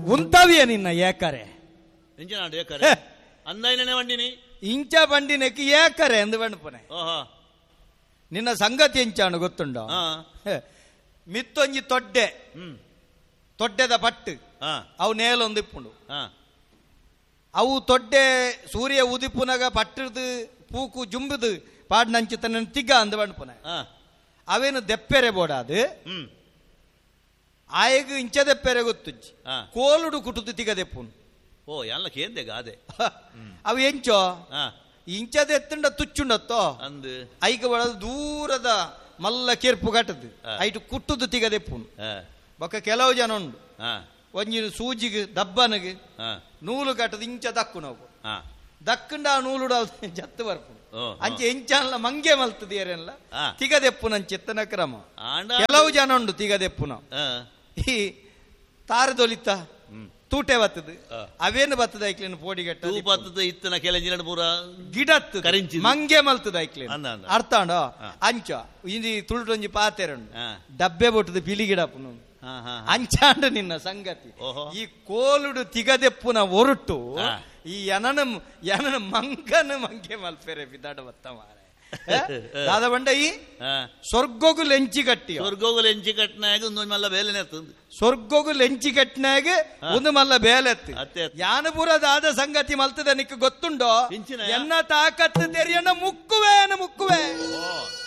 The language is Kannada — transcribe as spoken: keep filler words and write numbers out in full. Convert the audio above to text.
ಉಂತವಿಯ ನಿನ್ನ ಏಕರೆ ಇಂಚ ಏಕರೆ ಅಂದೈನೇ ವಂಡಿನಿ ಇಂಚ ಬಂಡಿನಕ್ಕೆ ಏಕರೆ ಎಂದು ಬಂಡ್ಪನೆ ಓಹೋ ನಿನ್ನ ಸಂಗತಿ ಎಂಚಾನು ಗೊತ್ತುಂಡ ಮಿತ್ತೊಂಜಿ ತೊಡ್ಡೆ ತೊಡ್ಡೆದ ಪಟ್ಟು ಅವು ನೇಲೊಂದು ಇಪ್ಪುಂಡು ಅವು ತೊಡ್ಡೆ ಸೂರ್ಯ ಉದಿಪುನಗ ಪಟ್ಟದು ಪೂಕು ಜುಂಬುದು ಪಾಡ್ನಂಚಿ ತನ್ನ ತಿಗ್ಗ ಅಂದ ಬಂಡ್ಪುನ ಅವೇನು ದೆಪ್ಪೆರೆ ಬೋಡಾದು ಆಯಗ ಇಂಚ ದೆಪ್ಪೆರೆ ಗೊತ್ತುಜ್ಜಿ ಕೋಲುಡು ಕುಟುದು ತಿಗ ದೆಪ್ಪುನು ಓ ಎಲ್ಲ ಕೇಂದೆ ಗಾದೆ ಅವು ಎಂಚೋ ಇಂಚದ ಎತ್ತಂಡ ತುಚ್ಚುಂಡತ್ತೋ ಅಂದು ಐಕ ಒಳದು ದೂರದ ಮಲ್ಲ ಕೆರ್ಪು ಕಟ್ಟದು ಐಟು ಕುಟ್ಟುದು ತಿಗದೆಪ್ಪುನು ಬೊಕ್ಕ ಕೆಲವು ಜನ ಉಂಡು ಒಂಜಿ ಸೂಜಿಗೆ ದಬ್ಬನಿಗೆ ನೂಲು ಕಟ್ಟದು ಇಂಚ ದಕ್ಕು ನಾವು ದಕ್ಕಂಡ ಆ ನೂಲು ಜತ್ತು ಬರ್ಪುನು ಅಂಚೆ ಎಂಚಲ್ಲ ಮಂಗೆ ಮಲ್ತದಿಯರೆಲ್ಲ ತಿಗದೆಪ್ಪು ನನ್ ಚೆತ್ತನ ಕ್ರಮ ಕೆಲವು ಜನ ಉಂಡು ತಿಗದೆಪ್ಪುನ ಈ ತಾರದೊಲಿತ ತೂಟೆ ಬತ್ತದು ಅವೇನು ಬತ್ತದ ಐಕ್ಲೇನು ಪೋಡಿಗಟ್ಟ ಬತ್ತದ ಇತ್ತನ ಕೆಲ ಜಿನ ಪೂರ ಗಿಡತ್ತು ಮಂಗೆ ಮಲ್ತದ ಐಕ್ಲೇನು ಅರ್ಥ ಉಂಡೋ ಅಂಚ ಇಂದಿ ತುಳುಟೊಂಜಿ ಪಾತೆರಂಡು ಡಬ್ಬೆ ಬೊಟ್ಟದು ಬಿಳಿ ಗಿಡಪ್ಪುನು ಅಂಚಾಂಡು ನಿನ್ನ ಸಂಗತಿ ಈ ಕೋಲುಡು ತಿಗದೆಪ್ಪುನ ಒರುಟು ಈ ಎನನ ಎನನ ಮಂಗನ ಮಂಗೆ ಮಲ್ಪೆರೆ ಬಿದ್ದಾಡ ಬತ್ತ ಮಾರೆ ದಾದ ಬಂಡ ಈ ಸ್ವರ್ಗೋಗು ಲೆಂಚಿ ಕಟ್ಟಿ ಸ್ವರ್ಗೋಗು ಲೆಂಚಿ ಕಟ್ಟಿನಾಗ ಒಂದು ಮಲ್ಲ ಬೇಲೆನೆ ಎತ್ತದು ಸ್ವರ್ಗೋಗು ಲೆಂಚಿ ಕಟ್ಟಿನಾಗ ಒಂದು ಮಲ್ಲ ಬೇಲೆತ್ತು ಯಾನಪುರ ದಾದ ಸಂಗತಿ ಮಲ್ತದ ನಿಕ್ ಗೊತ್ತುಂಡೋ ಎನ್ನ ತಾಕತ್ತು ತೆರಿಯನ ಮುಕ್ಕುವೆ ಮುಕ್ಕುವೆ